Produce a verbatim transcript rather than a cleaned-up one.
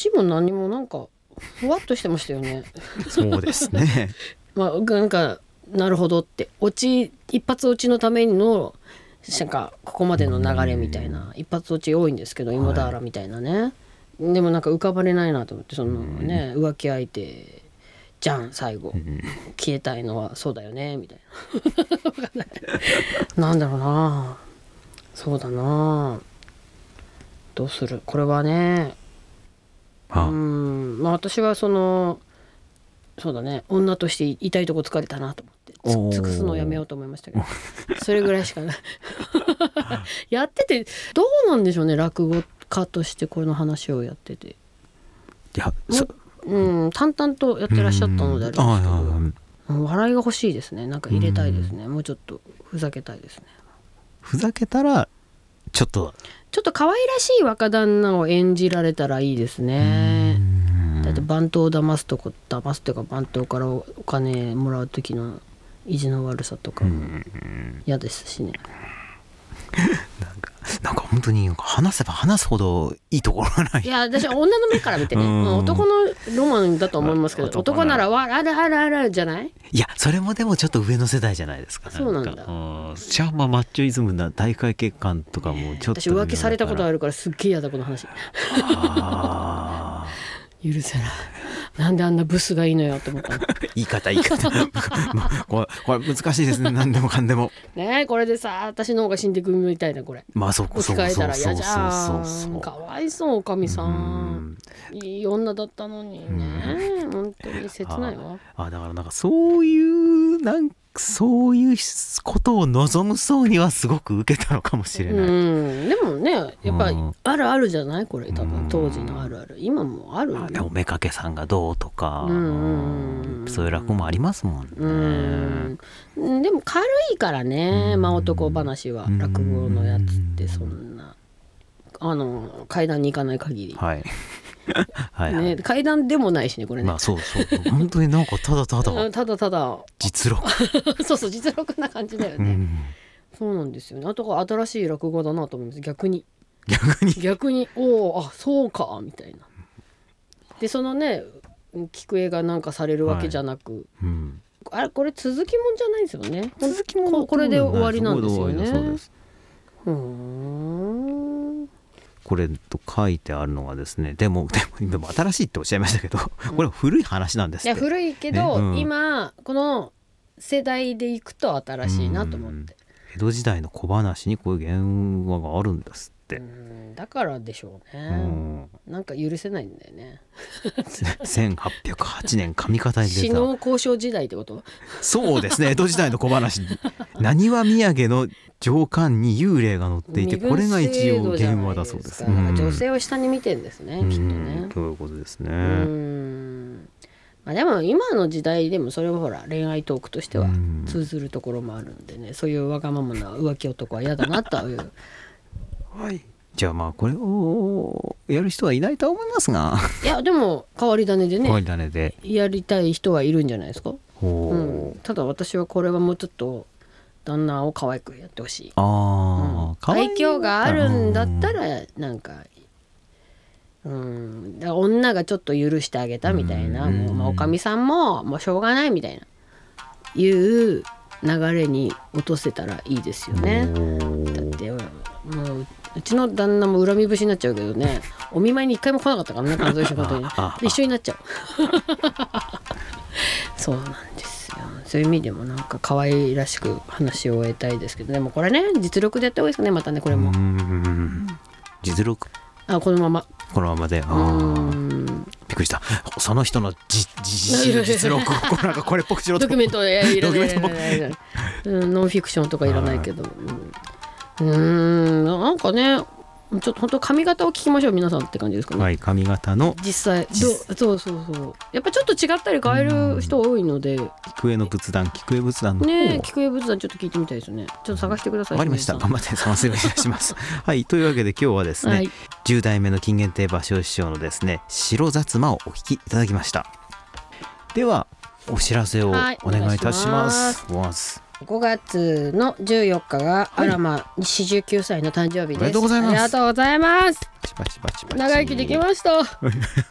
ちも何もなんかふわっとしてましたよねそうですねまあなんかなるほどって落ち一発落ちのためのなんかここまでの流れみたいな一発落ち多いんですけど芋田原みたいなね、はい、でもなんか浮かばれないなと思ってそのね浮気相手じゃん最後消えたいのはそうだよねみたいななんだろうなそうだなどうするこれはねああうんまあ私はそのそうだね女として痛いとこ疲れたなと思って尽くすのをやめようと思いましたけどそれぐらいしかないやっててどうなんでしょうね落語家としてこの話をやってていやうん淡々とやってらっしゃったのであれですけど笑いが欲しいですねなんか入れたいですねもうちょっとふざけたいですねふざけたらちょっとちょっと可愛らしい若旦那を演じられたらいいですねだって番頭を騙すとこ騙すっていうか番頭からお金もらう時の意地の悪さとかも嫌ですしねなんかなんか本当に話せば話すほどいいところがないいや私は女の目から見てね男のロマンだと思いますけど男ならわあるあるあるあるじゃないいやそれもでもちょっと上の世代じゃないですかそうなんだうんシャーママッチョイズムな大会血管とかもちょっと私浮気されたことあるからすっげえ嫌だこの話あ許せないなんであんなブスがいいのよって思ったの言い方言い方これ、これ難しいですね何でもかんでもねこれでさ私の方が死んでくみたいなこれまあそうそうそう置き換えたら嫌じゃそうそうそうんかわいそうおかみさんいい女だったのにね本当に切ないわああだからなんかそういうなんかそういうことを望む層にはすごく受けたのかもしれないうんでもねやっぱりあるあるじゃないこれ多分当時のあるある今もあるあでもめかけさんがどうとかうんそういう落語もありますもんねうんでも軽いからね真男話は落語のやつってそんなあの階段に行かない限りはいはいはい、 ね、階段でもないしねこれねまあそうそう本当になんかただただただただ実録そうそう実録な感じだよね、うん、そうなんですよねあとが新しい落語だなと思います逆に逆に逆におおあそうかみたいなでそのね菊江がなんかされるわけじゃなく、はいうん、あれこれ続きもんじゃないですよね続きもんこれで終わりなんですよねそうですうーんこれと書いてあるのがですねでもでもでも新しいっておっしゃいましたけどこれは古い話なんですって、 いや古いけど、 ねうん、 今この世代でいくと新しいなと思って江戸時代の小話にこういう原話があるんですってうんだからでしょうね、うん、なんか許せないんだよねせんはっぴゃくはちねん上方に出た死の交渉時代ってことそうですね江戸時代の小話なにわ土産の上巻に幽霊が乗っていてこれが一応原話だそうです、 うん、女性を下に見てんですね、うん、きっとねということですねうんまあ、でも今の時代でもそれはほら恋愛トークとしては通ずるところもあるんでねそういうわがままな浮気男は嫌だなというはいじゃあまあこれをやる人はいないと思いますがいやでも変わり種でね変わり種でやりたい人はいるんじゃないですか、 うん、 ただ私はこれはもうちょっと旦那を可愛くやってほしいあ、 うん、愛嬌があるんだったらなんかうん、だから女がちょっと許してあげたみたいな、もうまあ、おかみさんももうしょうがないみたいないう流れに落とせたらいいですよね。だってもううちの旦那も恨み節になっちゃうけどねお見舞いに一回も来なかったからね数え仕事に一緒になっちゃうそうなんですよそういう意味でもなんか可愛らしく話を終えたいですけどでもこれね実力でやった方がいいですかねまたねこれもうん実力あこのままこのままであうんびっくりしたその人のじじ実力をこなんかこれっぽくしろとドキュメントいらないいらないいらないノンフィクションとかいらないけどうんうんなんかねちょっと本当髪型を聞きましょう皆さんって感じですかね。 はい髪型の実際どそうそうそうやっぱちょっと違ったり変える人多いので菊江の仏壇菊江仏壇のね菊江仏壇ちょっと聞いてみたいですねちょっと探してください。 わかりました頑張って探せばいたしますはいというわけで今日はですね、はい、じゅう代目の金原亭芭蕉師匠のですね白薩摩をお聞きいただきました。ではお知らせをお願いいたします。 ごがつのじゅうよっかがあらまよんじゅうきゅうさいの誕生日です。 おめでとうございます。 ありがとうございます。 パチパチパチパチ長生きできました